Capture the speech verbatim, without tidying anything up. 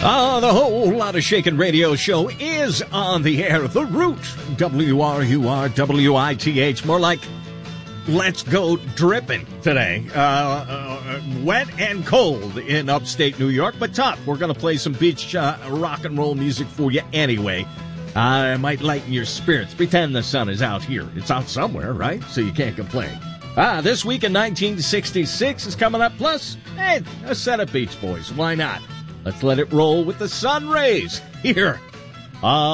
Oh, the whole lot of shaken radio show is on the air. The Root, W R U R W I T H, more like let's go dripping today. Uh, uh, wet and cold in upstate New York, but tough. We're going to play some beach uh, rock and roll music for you anyway. Uh, it might lighten your spirits. Pretend the sun is out here. It's out somewhere, right? So you can't complain. Ah, this week in nineteen sixty-six is coming up. Plus, hey, a set of Beach Boys. Why not? Let's let it roll with the sun rays here. Uh,